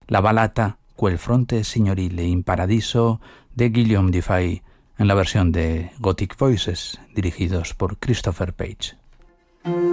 la ballata Quel fronte signorile in paradiso de Guillaume Dufay, en la versión de Gothic Voices, dirigidos por Christopher Page.